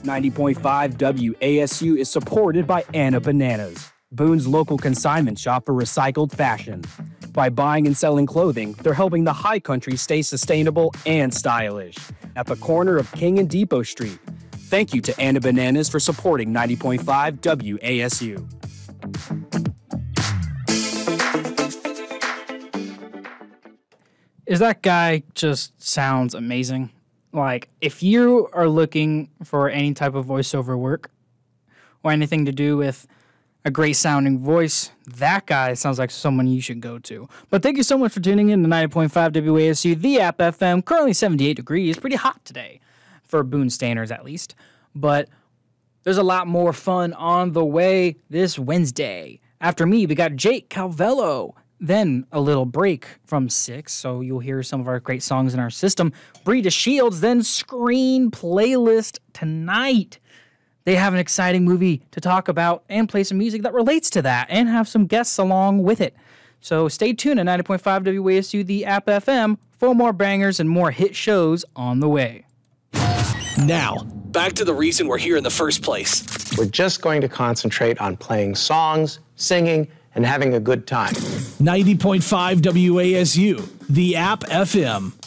90.5 WASU is supported by Anna Bananas, Boone's local consignment shop for recycled fashion. By buying and selling clothing, they're helping the high country stay sustainable and stylish. At the corner of King and Depot Street. Thank you to Anna Bananas for supporting 90.5 WASU. Is that guy just sounds amazing? Like, if you are looking for any type of voiceover work or anything to do with a great sounding voice, that guy sounds like someone you should go to. But thank you so much for tuning in to 90.5 WASU, the App FM. Currently 78 degrees. Pretty hot today for Boone standards, at least. But there's a lot more fun on the way this Wednesday. After me, we got Jake Calvello. Then a little break from 6, so you'll hear some of our great songs in our system. Brita Shields, then Screen Playlist tonight. They have an exciting movie to talk about and play some music that relates to that and have some guests along with it. So stay tuned at 90.5 WASU, the App FM, for more bangers and more hit shows on the way. Now, back to the reason we're here in the first place. We're just going to concentrate on playing songs, singing, and having a good time. 90.5 WASU, the App FM.